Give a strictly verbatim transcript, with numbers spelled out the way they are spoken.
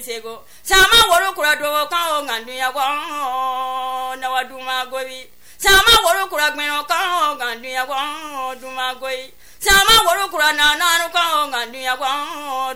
sego sama woro kura do kan nganduya kwa na waduma gobi sama woro kura gbero kan nganduya kwa duma goyi sama woro kura na na kan nganduya kwa